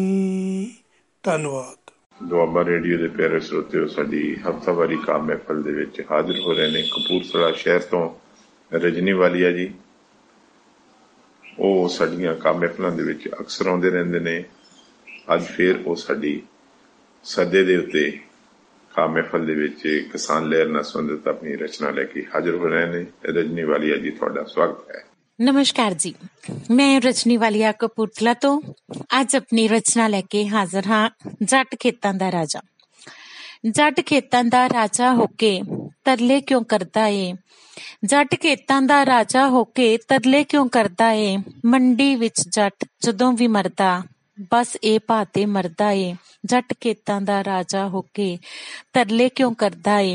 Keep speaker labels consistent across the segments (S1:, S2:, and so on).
S1: ਧੰਨਵਾਦ।
S2: ਦੁਆਬਾ ਰੇਡੀਓ ਦੇ ਪਿਆਰੇ ਸਰੋਤਿਓ, ਸਾਡੀ ਹਫ਼ਤਾਵਾਰੀ ਕਾਮ ਮਹਿਫਲ ਦੇ ਵਿੱਚ ਹਾਜ਼ਰ ਹੋ ਰਹੇ ਨੇ ਕਪੂਰਥਲਾ ਸ਼ਹਿਰ ਤੋਂ ਰਜਨੀ ਵਾਲੀਆ ਜੀ। ਉਹ ਸਾਡੀਆਂ ਕਾਮ ਮਹਿਫਲਾਂ ਦੇ ਵਿੱਚ ਅਕਸਰ ਆਉਂਦੇ ਰਹਿੰਦੇ ਨੇ। ਅੱਜ ਫਿਰ ਉਹ ਸਾਡੀ ਸੱਦੇ ਦੇ ਉੱਤੇ ਕਾਮ ਮਹਿਫਲ ਦੇ ਵਿੱਚ ਕਿਸਾਨ ਲਹਿਰ ਨਾਲ ਸੰਬੰਧਿਤ ਆਪਣੀ ਰਚਨਾ ਲੈ ਕੇ ਹਾਜ਼ਰ ਹੋ ਰਹੇ ਨੇ। ਰਜਨੀ ਵਾਲੀਆ ਜੀ, ਤੁਹਾਡਾ ਸਵਾਗਤ ਹੈ।
S3: ਨਮਸਕਾਰ ਜੀ, ਮੈਂ ਰਜਨੀ ਵਾਲੀਆ ਕਪੂਰਥਲਾ ਤੋਂ ਅੱਜ ਆਪਣੀ ਰਚਨਾ ਲੈ ਕੇ ਹਾਜ਼ਰ ਹਾਂ। ਜੱਟ ਖੇਤਾਂ ਦਾ ਰਾਜਾ। ਜੱਟ ਖੇਤਾਂ ਦਾ ਰਾਜਾ ਹੋ ਕੇ ਤਰਲੇ ਕਿਉਂ ਕਰਦਾ ਏ? ਜੱਟ ਖੇਤਾਂ ਦਾ ਰਾਜਾ ਹੋ ਕੇ ਤਰਲੇ ਕਿਉਂ ਕਰਦਾ ਏ? ਮੰਡੀ ਵਿੱਚ ਜੱਟ ਜਦੋਂ ਵੀ ਮਰਦਾ ਬਸ ਇਹ ਭਾਅ ਤੇ ਮਰਦਾ ਏ। ਜੱਟ ਖੇਤਾਂ ਦਾ ਰਾਜਾ ਹੋ ਕੇ ਤਰਲੇ ਕਿਉਂ ਕਰਦਾ ਏ?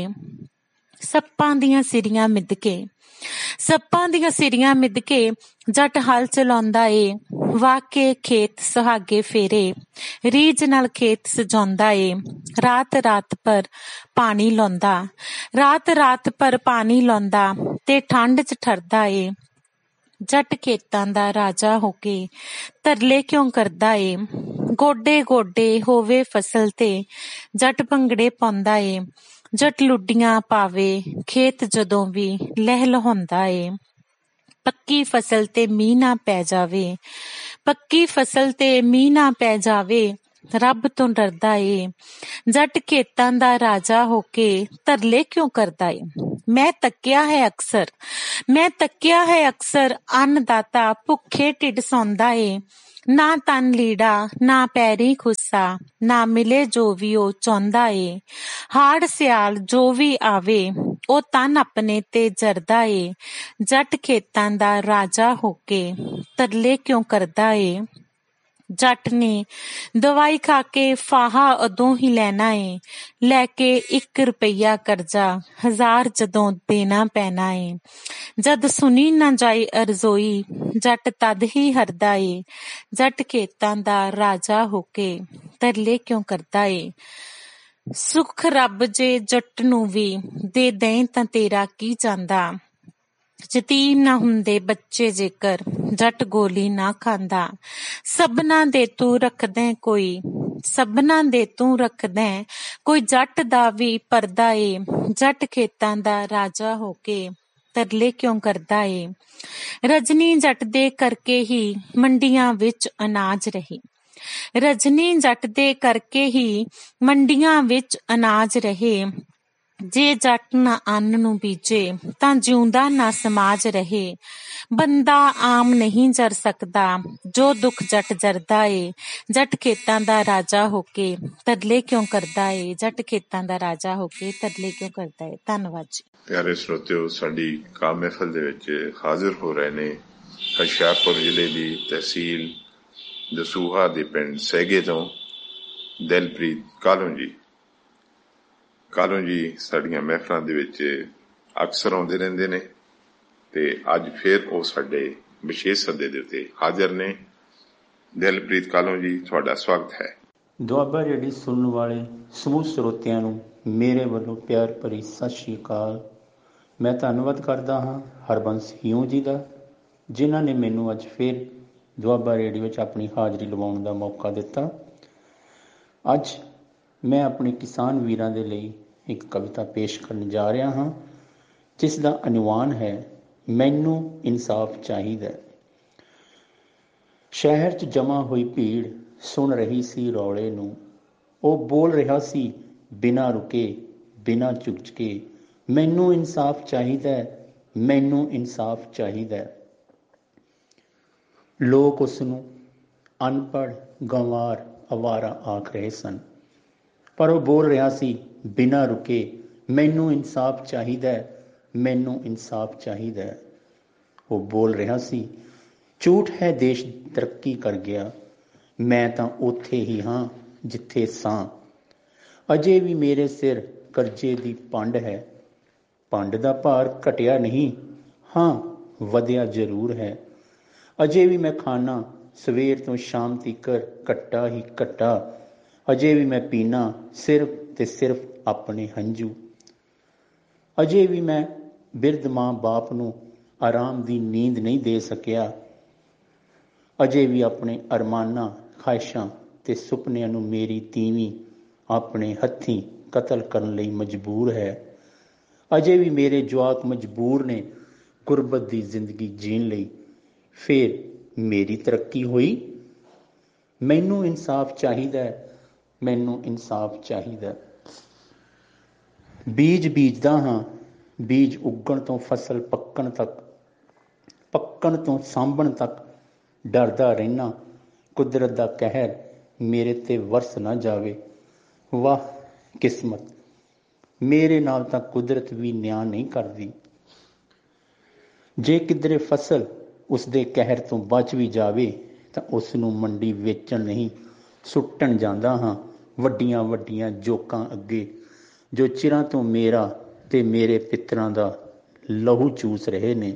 S3: ਸੱਪਾਂ ਦੀਆਂ ਸਿਰੀਆਂ ਮਿੱਧ ਕੇ, ਸੱਪਾਂ ਦੀਆਂ ਸਿਰੀਆਂ ਮਿੱਧ ਕੇ ਜੱਟ ਹਲ ਚਲਾਉਂਦਾ ਏ। ਵਾਹ ਕੇ ਖੇਤ ਸੁਹਾਗੇ ਫੇਰੇ, ਰੀਝ ਨਾਲ ਖੇਤ ਸਜਾਉਂਦਾ ਏ। ਰਾਤ ਰਾਤ ਪਰ ਪਾਣੀ ਲਾਉਂਦਾ, ਰਾਤ ਰਾਤ ਪਰ ਪਾਣੀ ਲਾਉਂਦਾ ਤੇ ਠੰਡ ਚ ਠਰਦਾ ਏ। ਜੱਟ ਖੇਤਾਂ ਦਾ ਰਾਜਾ ਹੋ ਕੇ ਤਰਲੇ ਕਿਉਂ ਕਰਦਾ ਏ? ਗੋਡੇ ਗੋਡੇ ਹੋਵੇ ਫਸਲ ਤੇ ਜੱਟ ਭੰਗੜੇ ਪਾਉਂਦਾ ਏ। ਜੱਟ ਲੁੱਡੀਆਂ ਪਾਵੇ ਖੇਤ ਜਦੋਂ ਵੀ ਲਹਿ ਲਹਾਉਂਦਾ ਏ। ਪੱਕੀ ਫਸਲ ਤੇ ਮੀਂਹ ਨਾ ਪੈ ਜਾਵੇ, ਪੱਕੀ ਫਸਲ ਤੇ ਮੀਂਹ ਨਾ ਪੈ ਜਾਵੇ ਰੱਬ ਤੋਂ ਡਰਦਾ ਏ। ਜੱਟ ਖੇਤਾਂ ਦਾ ਰਾਜਾ ਹੋ ਕੇ ਤਰਲੇ ਕਿਉਂ ਕਰਦਾ ਏ? ਮੈਂ ਤੱਕਿਆ ਹੈ ਅਕਸਰ, ਮੈਂ ਤੱਕਿਆ ਹੈ ਅਕਸਰ ਅੰਨਦਾਤਾ ਭੁੱਖੇ ਢਿੱਡ ਸੌਂਦਾ ਏ। ਨਾ ਤਨ ਲੀੜਾ ਨਾ ਪੈਰੀ ਖੁੱਸਾ, ਨਾ ਮਿਲੇ ਜੋ ਵੀ ਉਹ ਚਾਹੁੰਦਾ ਏ। ਹਾੜ ਸਿਆਲ ਜੋ ਵੀ ਆਵੇ ਉਹ ਤਨ ਆਪਣੇ ਤੇ ਜਰਦਾ ਏ। ਜੱਟ ਖੇਤਾਂ ਦਾ ਰਾਜਾ ਹੋ ਕੇ ਤਰਲੇ ਕਿਉਂ ਕਰਦਾ ਏ? ਜੱਟ ਨੇ ਦਵਾਈ ਖਾ ਕੇ ਫਾਹਾ ਉਦੋਂ ਹੀ ਲੈਣਾ ਏ। ਲੈ ਕੇ 1 ਰੁਪਈਆ ਕਰਜ਼ਾ 1000 ਜਦੋਂ ਦੇਣਾ ਪੈਣਾ ਏ। ਜਦ ਸੁਣੀ ਨਾ ਜਾਏ ਅਰਜ਼ੋਈ ਜੱਟ ਤਦ ਹੀ ਹਰਦਾ ਏ। ਜੱਟ ਖੇਤਾਂ ਦਾ ਰਾਜਾ ਹੋ ਕੇ ਤਰਲੇ ਕਿਉਂ ਕਰਦਾ ਏ? ਸੁੱਖ ਰੱਬ ਜੇ ਜੱਟ ਨੂੰ ਵੀ ਦੇ ਦੇਂ ਤਾਂ ਤੇਰਾ ਕੀ ਜਾਂਦਾ। ਯਤੀਮ ਨਾ ਹੁੰਦੇ ਬੱਚੇ ਜੇਕਰ ਜੱਟ ਗੋਲੀ ਨਾ ਖਾਂਦਾ। ਸਭਨਾਂ ਦੇ ਤੂੰ ਰੱਖਦੈਂ ਕੋਈ, ਸਭਨਾਂ ਦੇ ਤੂੰ ਰੱਖਦੈਂ ਕੋਈ ਜੱਟ ਦਾ ਵੀ ਪਰਦਾ ਏ। ਜੱਟ ਖੇਤਾਂ ਦਾ ਰਾਜਾ ਹੋ ਕੇ ਤਰਲੇ ਕਿਉਂ ਕਰਦਾ ਏ? ਰਜਨੀ ਜੱਟ ਦੇ ਕਰਕੇ ਹੀ ਮੰਡੀਆਂ ਵਿੱਚ ਅਨਾਜ ਰਹੇ, ਰਜਨੀ ਜੱਟ ਦੇ ਕਰਕੇ ਹੀ ਮੰਡੀਆਂ ਵਿੱਚ ਅਨਾਜ ਰਹੇ। ਜੇ ਜੱਟ ਨਾ ਅੰਨ ਨੂੰ ਬੀਜੇ ਤਾਂ ਜਿਉਂਦਾ ਨਾ ਸਮਾਜ ਰਹੇ। ਬੰਦਾ ਆਮ ਨਹੀਂ ਜਰ ਸਕਦਾ ਜੋ ਦੁੱਖ ਜੱਟ ਜਰਦਾ ਏ। ਜੱਟ ਖੇਤਾਂ ਦਾ ਰਾਜਾ ਹੋ ਕੇ ਤਰਲੇ ਕਿਉਂ ਕਰਦਾ ਏ? ਜੱਟ ਖੇਤਾਂ ਦਾ ਰਾਜਾ ਹੋ ਕੇ ਤਰਲੇ ਕਿਉਂ ਕਰਦਾ ਏ? ਧੰਨਵਾਦ ਜੀ।
S2: ਪਿਆਰੇ ਸਰੋਤਿਓ, ਸਾਡੀ ਕਾਮ ਮਹਿਫਲ ਦੇ ਵਿੱਚ ਹਾਜ਼ਰ ਹੋ ਰਹੇ ਨੇ ਹੁਸ਼ਿਆਰਪੁਰ ਜ਼ਿਲ੍ਹੇ ਦੀ ਤਹਿਸੀਲ ਦਸੂਹਾ ਦੇ ਪਿੰਡ ਸੈਗੇ ਤੋਂ ਦਿਲਪ੍ਰੀਤ ਕਾਲੋਂ ਜੀ। ਕਾਲੋਂ ਜੀ ਸਾਡੀਆਂ ਮਹਿਫਲਾਂ ਦੇ ਵਿੱਚ ਅਕਸਰ ਆਉਂਦੇ ਰਹਿੰਦੇ ਨੇ ਤੇ ਅੱਜ ਫਿਰ ਉਹ ਸਾਡੇ ਵਿਸ਼ੇਸ਼ ਸੱਦੇ ਦੇ ਉੱਤੇ ਹਾਜ਼ਰ ਨੇ। ਦਿਲਪ੍ਰੀਤ ਕਾਲੋਂ ਜੀ, ਤੁਹਾਡਾ ਸਵਾਗਤ ਹੈ।
S4: ਦੁਆਬਾ ਰੇਡੀਓ ਸੁਣਨ ਵਾਲੇ ਸਮੂਹ ਸਰੋਤਿਆਂ ਨੂੰ ਮੇਰੇ ਵੱਲੋਂ ਪਿਆਰ ਭਰੀ ਸਤਿ ਸ਼੍ਰੀ ਅਕਾਲ। ਮੈਂ ਧੰਨਵਾਦ ਕਰਦਾ ਹਾਂ ਹਰਬੰਸ ਹਿਊ ਜੀ ਦਾ, ਜਿਨ੍ਹਾਂ ਨੇ ਮੈਨੂੰ ਅੱਜ ਫਿਰ ਦੁਆਬਾ ਰੇਡੀਓ ਵਿੱਚ ਆਪਣੀ ਹਾਜ਼ਰੀ ਲਵਾਉਣ ਦਾ ਮੌਕਾ ਦਿੱਤਾ। ਅੱਜ ਮੈਂ ਆਪਣੇ ਕਿਸਾਨ ਵੀਰਾਂ ਦੇ ਲਈ ਇੱਕ ਕਵਿਤਾ ਪੇਸ਼ ਕਰਨ ਜਾ ਰਿਹਾ ਹਾਂ, ਜਿਸ ਦਾ ਅਨੁਵਾਨ ਹੈ ਮੈਨੂੰ ਇਨਸਾਫ ਚਾਹੀਦਾ। ਸ਼ਹਿਰ 'ਚ ਜਮ੍ਹਾਂ ਹੋਈ ਭੀੜ ਸੁਣ ਰਹੀ ਸੀ ਰੌਲੇ ਨੂੰ। ਉਹ ਬੋਲ ਰਿਹਾ ਸੀ ਬਿਨਾਂ ਰੁਕੇ ਬਿਨਾਂ ਝੁਕਝਕੇ, ਮੈਨੂੰ ਇਨਸਾਫ ਚਾਹੀਦਾ, ਮੈਨੂੰ ਇਨਸਾਫ ਚਾਹੀਦਾ। ਲੋਕ ਉਸ ਨੂੰ ਅਨਪੜ੍ਹ, ਗੰਵਾਰ, ਅਵਾਰਾ ਆਖ ਰਹੇ ਸਨ, ਪਰ ਉਹ ਬੋਲ ਰਿਹਾ ਸੀ ਬਿਨਾਂ ਰੁਕੇ ਮੈਨੂੰ ਇਨਸਾਫ ਚਾਹੀਦਾ, ਮੈਨੂੰ ਇਨਸਾਫ ਚਾਹੀਦਾ। ਉਹ ਬੋਲ ਰਿਹਾ ਸੀ ਝੂਠ ਹੈ ਦੇਸ਼ ਤਰੱਕੀ ਕਰ ਗਿਆ, ਮੈਂ ਤਾਂ ਉੱਥੇ ਹੀ ਹਾਂ ਜਿੱਥੇ ਸਾਂ। ਅਜੇ ਵੀ ਮੇਰੇ ਸਿਰ ਕਰਜ਼ੇ ਦੀ ਪੰਡ ਹੈ, ਪੰਡ ਦਾ ਭਾਰ ਘਟਿਆ ਨਹੀਂ, ਹਾਂ ਵਧਿਆ ਜ਼ਰੂਰ ਹੈ। ਅਜੇ ਵੀ ਮੈਂ ਖਾਣਾ ਸਵੇਰ ਤੋਂ ਸ਼ਾਮ ਤੀਕਰ ਘੱਟਾ ਹੀ ਘੱਟਾ, ਅਜੇ ਵੀ ਮੈਂ ਪੀਣਾ ਸਿਰਫ ਤੇ ਸਿਰਫ ਆਪਣੇ ਹੰਝੂ। ਅਜੇ ਵੀ ਮੈਂ ਬਿਰਧ ਮਾਂ ਬਾਪ ਨੂੰ ਆਰਾਮ ਦੀ ਨੀਂਦ ਨਹੀਂ ਦੇ ਸਕਿਆ, ਅਜੇ ਵੀ ਆਪਣੇ ਅਰਮਾਨਾਂ, ਖਾਹਿਸ਼ਾਂ ਤੇ ਸੁਪਨਿਆਂ ਨੂੰ ਮੇਰੀ ਤੀਵੀਂ ਆਪਣੇ ਹੱਥੀਂ ਕਤਲ ਕਰਨ ਲਈ ਮਜਬੂਰ ਹੈ। ਅਜੇ ਵੀ ਮੇਰੇ ਜਵਾਕ ਮਜਬੂਰ ਨੇ ਗੁਰਬਤ ਦੀ ਜ਼ਿੰਦਗੀ ਜੀਣ ਲਈ। ਫਿਰ ਮੇਰੀ ਤਰੱਕੀ ਹੋਈ? ਮੈਨੂੰ ਇਨਸਾਫ ਚਾਹੀਦਾ ਹੈ, ਮੈਨੂੰ ਇਨਸਾਫ ਚਾਹੀਦਾ। ਬੀਜ ਬੀਜਦਾ ਹਾਂ, ਬੀਜ ਉੱਗਣ ਤੋਂ ਫਸਲ ਪੱਕਣ ਤੱਕ, ਪੱਕਣ ਤੋਂ ਸਾਂਭਣ ਤੱਕ ਡਰਦਾ ਰਹਿਣਾ ਕੁਦਰਤ ਦਾ ਕਹਿਰ ਮੇਰੇ ਤੇ ਵਰਸ ਨਾ ਜਾਵੇ। ਵਾਹ ਕਿਸਮਤ, ਮੇਰੇ ਨਾਲ ਤਾਂ ਕੁਦਰਤ ਵੀ ਨਿਆਂ ਨਹੀਂ ਕਰਦੀ। ਜੇ ਕਿਧਰੇ ਫਸਲ ਉਸਦੇ ਕਹਿਰ ਤੋਂ ਬਚ ਵੀ ਜਾਵੇ ਤਾਂ ਉਸ ਨੂੰ ਮੰਡੀ ਵੇਚਣ ਨਹੀਂ ਸੁੱਟਣ ਜਾਂਦਾ ਹਾਂ ਵੱਡੀਆਂ ਵੱਡੀਆਂ ਜੋਕਾਂ ਅੱਗੇ, ਜੋ ਚਿਰਾਂ ਤੋਂ ਮੇਰਾ ਤੇ ਮੇਰੇ ਪਿੱਤਰਾਂ ਦਾ ਲਹੂ ਚੂਸ ਰਹੇ ਨੇ।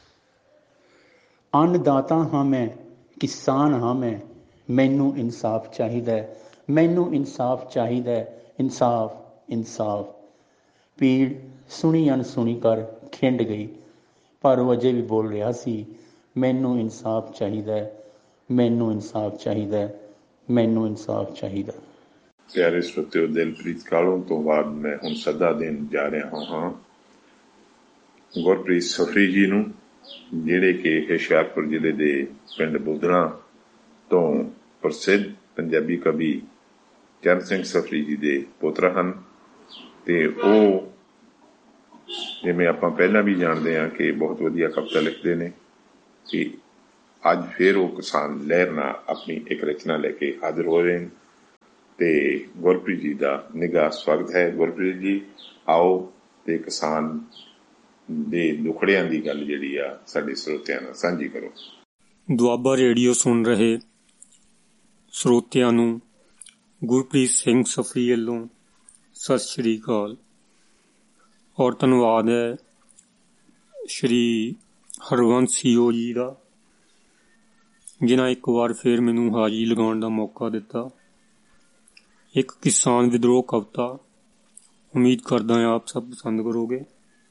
S4: ਅੰਨਦਾਤਾ ਹਾਂ ਮੈਂ, ਕਿਸਾਨ ਹਾਂ ਮੈਂ, ਮੈਨੂੰ ਇਨਸਾਫ ਚਾਹੀਦਾ ਹੈ, ਮੈਨੂੰ ਇਨਸਾਫ ਚਾਹੀਦਾ ਹੈ। ਇਨਸਾਫ, ਇਨਸਾਫ। ਪੀੜ ਸੁਣੀ ਅਣਸੁਣੀ ਕਰ ਖਿੰਡ ਗਈ, ਪਰ ਉਹ ਅਜੇ ਵੀ ਬੋਲ ਰਿਹਾ ਸੀ, ਮੈਨੂੰ ਇਨਸਾਫ ਚਾਹੀਦਾ ਹੈ, ਮੈਨੂੰ ਇਨਸਾਫ ਚਾਹੀਦਾ ਹੈ, ਮੈਨੂੰ ਇਨਸਾਫ ਚਾਹੀਦਾ।
S2: ਪਿਆਰੇ ਸਰੋਤਿਓ, ਦਿਲਪ੍ਰੀਤ ਕਾਲੋਂ ਤੋਂ ਬਾਅਦ ਮੈਂ ਹੁਣ ਸੱਦਾ ਦੇਣ ਜਾ ਰਿਹਾ ਹਾਂ ਗੁਰਪ੍ਰੀਤ ਸਫਰੀ ਜੀ ਨੂੰ, ਜਿਹੜੇ ਕਿ ਹੁਸ਼ਿਆਰਪੁਰ ਜ਼ਿਲ੍ਹੇ ਦੇ ਪਿੰਡ ਬੁੱਧਣਾ ਤੋਂ ਪ੍ਰਸਿੱਧ ਪੰਜਾਬੀ ਕਵੀ ਚਰਨ ਸਿੰਘ ਸਫਰੀ ਜੀ ਦੇ ਪੁੱਤਰ ਹਨ। ਤੇ ਉਹ, ਜਿਵੇਂ ਆਪਾਂ ਪਹਿਲਾਂ ਵੀ ਜਾਣਦੇ ਹਾਂ, ਕਿ ਬਹੁਤ ਵਧੀਆ ਕਵਿਤਾ ਲਿਖਦੇ ਨੇ। ਕਿ ਅੱਜ ਫਿਰ ਉਹ ਕਿਸਾਨ ਲਹਿਰ ਨਾਲ ਆਪਣੀ ਇੱਕ ਰਚਨਾ ਲੈ ਕੇ ਹਾਜ਼ਰ ਹੋ ਰਹੇ ਨੇ ਤੇ ਗੁਰਪ੍ਰੀਤ ਜੀ ਦਾ ਨਿੱਘਾ ਸਵਾਗਤ ਹੈ। ਗੁਰਪ੍ਰੀਤ ਜੀ ਆਓ ਤੇ ਕਿਸਾਨ ਦੇ ਦੁਖੜਿਆਂ ਦੀ ਗੱਲ ਜਿਹੜੀ ਆ ਸਾਡੇ ਸਰੋਤਿਆਂ ਨਾਲ ਸਾਂਝੀ ਕਰੋ।
S1: ਦੁਆਬਾ ਰੇਡੀਓ ਸੁਣ ਰਹੇ ਸਰੋਤਿਆਂ ਨੂੰ ਗੁਰਪ੍ਰੀਤ ਸਿੰਘ ਸਫਰੀ ਵੱਲੋਂ ਸਤਿ ਸ਼੍ਰੀ ਅਕਾਲ ਔਰ ਧੰਨਵਾਦ ਹੈ ਸ਼੍ਰੀ ਹਰਵੰਸ ਸੀਓ ਜੀ ਦਾ, ਜਿਨ੍ਹਾਂ ਇੱਕ ਵਾਰ ਫਿਰ ਮੈਨੂੰ ਹਾਜ਼ਰੀ ਲਗਾਉਣ ਦਾ ਮੌਕਾ ਦਿੱਤਾ। ਇੱਕ ਕਿਸਾਨ ਵਿਦਰੋਹ ਕਵਿਤਾ, ਉਮੀਦ ਕਰਦਾ ਹਾਂ ਆਪ ਸਭ ਪਸੰਦ ਕਰੋਗੇ।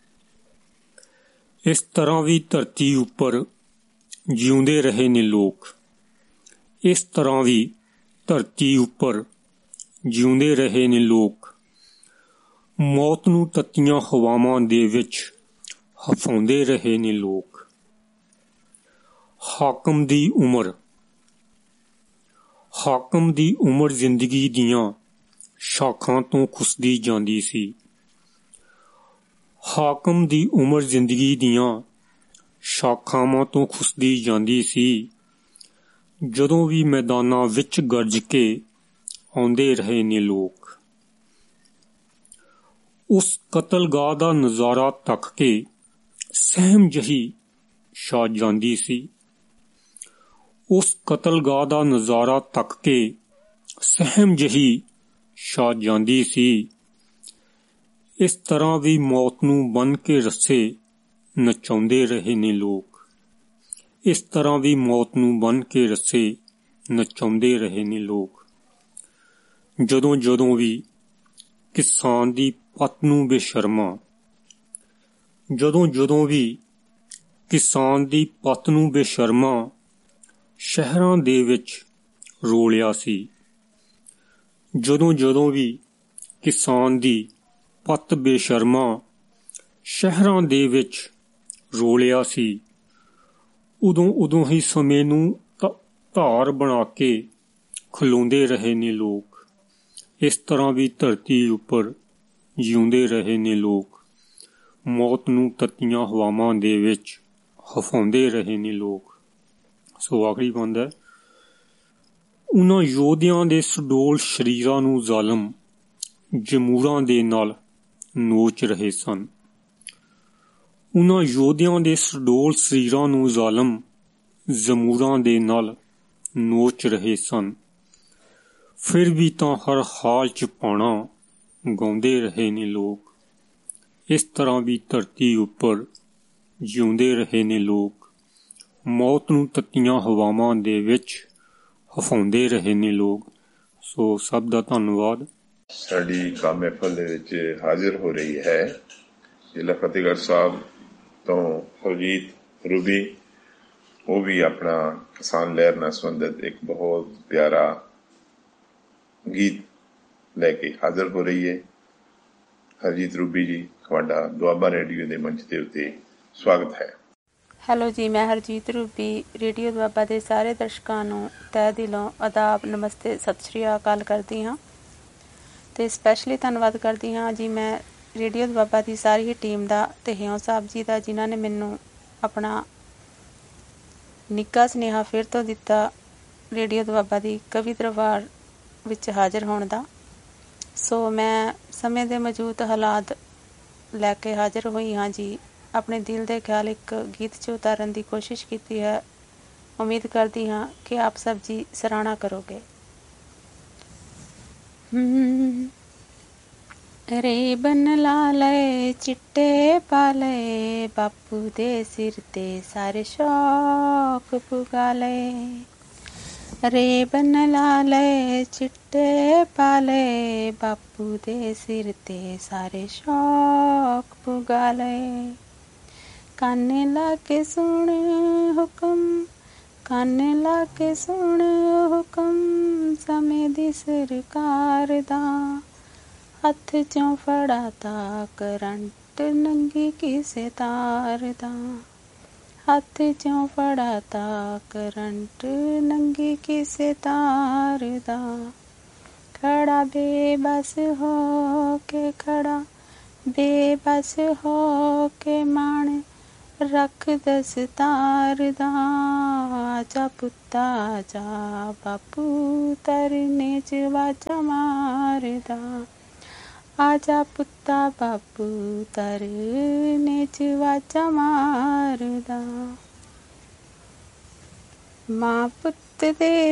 S1: ਇਸ ਤਰ੍ਹਾਂ ਵੀ ਧਰਤੀ ਉੱਪਰ ਜਿਉਂਦੇ ਰਹੇ ਨੇ ਲੋਕ, ਇਸ ਤਰ੍ਹਾਂ ਵੀ ਧਰਤੀ ਉੱਪਰ ਜਿਉਂਦੇ ਰਹੇ ਨੇ ਲੋਕ, ਮੌਤ ਨੂੰ ਤੱਤੀਆਂ ਹਵਾਵਾਂ ਦੇ ਵਿੱਚ ਹਫਾਉਂਦੇ ਰਹੇ ਨੇ ਲੋਕ। ਹਾਕਮ ਦੀ ਉਮਰ, ਹਾਕਮ ਦੀ ਉਮਰ ਜ਼ਿੰਦਗੀ ਦੀਆਂ ਸ਼ਾਖਾਂ ਤੋਂ ਖੁੱਸਦੀ ਜਾਂਦੀ ਸੀ। ਹਾਕਮ ਦੀ ਉਮਰ ਜ਼ਿੰਦਗੀ ਦੀਆਂ ਸ਼ਾਖਾਵਾਂ ਤੋਂ ਖੁੱਸਦੀ ਜਾਂਦੀ ਸੀ। ਜਦੋਂ ਵੀ ਮੈਦਾਨਾਂ ਵਿੱਚ ਗਰਜ ਕੇ ਆਉਂਦੇ ਰਹੇ ਨੇ ਲੋਕ। ਉਸ ਕਤਲਗਾਹ ਦਾ ਨਜ਼ਾਰਾ ਤੱਕ ਕੇ ਸਹਿਮ ਜਹੀ ਛਾ ਜਾਂਦੀ ਸੀ। ਉਸ ਕਤਲਗਾਹ ਦਾ ਨਜ਼ਾਰਾ ਤੱਕ ਕੇ ਸਹਿਮ ਜਹੀ ਛਾ ਜਾਂਦੀ ਸੀ। ਇਸ ਤਰ੍ਹਾਂ ਵੀ ਮੌਤ ਨੂੰ ਬੰਨ੍ਹ ਕੇ ਰੱਸੇ ਨਚਾਉਂਦੇ ਰਹੇ ਨੇ ਲੋਕ। ਇਸ ਤਰ੍ਹਾਂ ਵੀ ਮੌਤ ਨੂੰ ਬੰਨ੍ਹ ਕੇ ਰੱਸੇ ਨਚਾਉਂਦੇ ਰਹੇ ਨੇ ਲੋਕ। ਜਦੋਂ ਜਦੋਂ ਵੀ ਕਿਸਾਨ ਦੀ ਪੱਤ ਨੂੰ ਬੇਸ਼ਰਮਾ, ਜਦੋਂ ਜਦੋਂ ਵੀ ਕਿਸਾਨ ਦੀ ਪੱਤ ਨੂੰ ਬੇਸ਼ਰਮਾ ਸ਼ਹਿਰਾਂ ਦੇ ਵਿੱਚ ਰੋਲਿਆ ਸੀ। ਜਦੋਂ ਜਦੋਂ ਵੀ ਕਿਸਾਨ ਦੀ ਪੱਤ ਬੇਸ਼ਰਮਾ ਸ਼ਹਿਰਾਂ ਦੇ ਵਿੱਚ ਰੋਲਿਆ ਸੀ, ਉਦੋਂ ਹੀ ਸਮੇਂ ਨੂੰ ਧਾਰ ਬਣਾ ਕੇ ਖਲੋਂਦੇ ਰਹੇ ਨੇ ਲੋਕ। ਇਸ ਤਰ੍ਹਾਂ ਵੀ ਧਰਤੀ ਉੱਪਰ ਜਿਉਂਦੇ ਰਹੇ ਨੇ ਲੋਕ, ਮੌਤ ਨੂੰ ਤੱਤੀਆਂ ਹਵਾਵਾਂ ਦੇ ਵਿੱਚ ਹਫਾਉਂਦੇ ਰਹੇ ਨੇ ਲੋਕ। ਸੋ ਆਖਰੀ ਬੰਦ ਹੈ, ਉਹਨਾਂ ਯੋਧਿਆਂ ਦੇ ਸੁਡੋਲ ਸਰੀਰਾਂ ਨੂੰ ਜ਼ਾਲਮ ਜਮੂਰਾਂ ਦੇ ਨਾਲ ਨੋਚ ਰਹੇ ਸਨ। ਉਹਨਾਂ ਯੋਧਿਆਂ ਦੇ ਸੁਡੋਲ ਸਰੀਰਾਂ ਨੂੰ ਜ਼ਾਲਮ ਜ਼ਮੂਰਾਂ ਦੇ ਨਾਲ ਨੋਚ ਰਹੇ ਸਨ। ਫਿਰ ਵੀ ਤਾਂ ਹਰ ਹਾਲ 'ਚ ਪਾਣਾ ਗਾਉਂਦੇ ਰਹੇ ਨੇ ਲੋਕ। ਇਸ ਤਰ੍ਹਾਂ ਵੀ ਧਰਤੀ ਉੱਪਰ ਜਿਉਂਦੇ ਰਹੇ ਨੇ ਲੋਕ, ਮੌਤ ਨੂੰ ਤੱਤੀਆਂ ਹਵਾਵਾਂ ਦੇ ਵਿੱਚ ਹਫਾਉਂਦੇ ਰਹੇ ਨੇ ਲੋਕ। ਸੋ ਸਭ ਦਾ ਧੰਨਵਾਦ।
S2: ਸਾਡੀ ਕਾਮ ਮਹਿਫਲ ਦੇ ਵਿੱਚ ਹਾਜ਼ਰ ਹੋ ਰਹੀ ਹੈ ਜ਼ਿਲ੍ਹਾ ਫਤਿਹਗੜ੍ਹ ਸਾਹਿਬ ਤੋਂ ਹਰਜੀਤ ਰੂਬੀ। ਉਹ ਵੀ ਆਪਣਾ ਕਿਸਾਨ ਲਹਿਰ ਨਾਲ ਸੰਬੰਧਿਤ ਇੱਕ ਬਹੁਤ ਪਿਆਰਾ ਗੀਤ ਲੈ ਕੇ ਹਾਜ਼ਰ ਹੋ ਰਹੀ ਹੈ। ਹਰਜੀਤ ਰੂਬੀ ਜੀ, ਤੁਹਾਡਾ ਦੁਆਬਾ ਰੇਡੀਓ ਦੇ ਮੰਚ ਦੇ ਉੱਤੇ ਸਵਾਗਤ ਹੈ।
S5: ਹੈਲੋ ਜੀ, ਮੈਂ ਹਰਜੀਤ ਰੂਬੀ ਰੇਡੀਓ ਦੁਆਬਾ ਦੇ ਸਾਰੇ ਦਰਸ਼ਕਾਂ ਨੂੰ ਤਹਿ ਦਿਲੋਂ ਆਦਾਬ, ਨਮਸਤੇ, ਸਤਿ ਸ਼੍ਰੀ ਅਕਾਲ ਕਰਦੀ ਹਾਂ ਅਤੇ ਸਪੈਸ਼ਲੀ ਧੰਨਵਾਦ ਕਰਦੀ ਹਾਂ ਜੀ ਮੈਂ ਰੇਡੀਓ ਦੁਆਬਾ ਦੀ ਸਾਰੀ ਹੀ ਟੀਮ ਦਾ ਅਤੇ ਹਿਉਂ ਸਾਹਿਬ ਜੀ ਦਾ, ਜਿਨ੍ਹਾਂ ਨੇ ਮੈਨੂੰ ਆਪਣਾ ਨਿੱਘਾ ਸੁਨੇਹਾ ਫਿਰ ਤੋਂ ਦਿੱਤਾ ਰੇਡੀਓ ਦੁਆਬਾ ਦੀ ਕਵੀ ਦਰਬਾਰ ਵਿੱਚ ਹਾਜ਼ਰ ਹੋਣ ਦਾ। ਸੋ ਮੈਂ ਸਮੇਂ ਦੇ ਮੌਜੂਦ ਹਾਲਾਤ ਲੈ ਕੇ ਹਾਜ਼ਰ ਹੋਈ ਹਾਂ ਜੀ। ਆਪਣੇ ਦਿਲ ਦੇ ਖਿਆਲ ਇੱਕ ਗੀਤ 'ਚ ਉਤਾਰਨ ਦੀ ਕੋਸ਼ਿਸ਼ ਕੀਤੀ ਹੈ। ਉਮੀਦ ਕਰਦੀ ਹਾਂ ਕਿ ਆਪ ਸਭ ਜੀ ਸਰਾਹਨਾ ਕਰੋਗੇ। ਰੇਬਨ ਲਾ ਲਏ, ਚਿੱਟੇ ਪਾ ਲਏ, ਬਾਪੂ ਦੇ ਸਿਰ ਤੇ ਸਾਰੇ ਸ਼ੌਕ ਪੁਗਾ ਲਏ। ਰੇਬਨ ਲਾ ਲਏ, ਚਿੱਟੇ ਪਾ ਲਏ, ਬਾਪੂ ਦੇ ਸਿਰ ਤੇ ਸਾਰੇ ਸ਼ੌਕ ਪੁਗਾ ਲਏ। ਕੰਨ ਲਾ ਕੇ ਸੁਣ ਹੁਕਮ, ਕੰਨ ਲਾ ਕੇ ਸੁਣ ਹੁਕਮ, ਸਮੇਂ ਦੀ ਸਰਕਾਰ ਦਾ। ਹੱਥ 'ਚੋਂ ਫੜਾ ਤਾ ਕਰੰਟ, ਨੰਗੀ ਕਿਸੇ ਤਾਰ ਦਾ। ਹੱਥ 'ਚੋਂ ਫੜਾ ਤਾ ਕਰੰਟ, ਨੰਗੀ ਕਿਸੇ ਤਾਰ ਦਾ। ਖੜਾ ਬੇਬਸ ਹੋ ਕੇ, ਖੜਾ ਬੇਬਸ ਹੋ ਕੇ, ਮਾਣ ਰੱਖ ਦਸਤਾਰ ਦਾ। ਆਜਾ ਪੁੱਤਾ ਆਜਾ, ਬਾਪੂ ਤਰਨੇ 'ਚ ਵਾਜਾ ਮਾਰਦਾ। ਆਜਾ ਪੁੱਤਾ ਬਾਪੂ ਤਰਨੇ 'ਚ ਵਾਜਾ ਮਾਰਦਾ। ਮਾਂ ਪੁੱਤ ਦੇ